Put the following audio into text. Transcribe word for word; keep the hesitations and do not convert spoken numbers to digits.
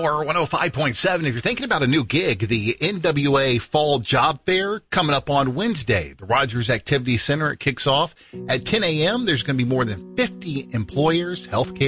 Power one oh five point seven. If you're thinking about a new gig, the N W A Fall Job Fair coming up on Wednesday. The Rogers Activity Center, it kicks off at ten a.m. There's going to be more than fifty employers, healthcare,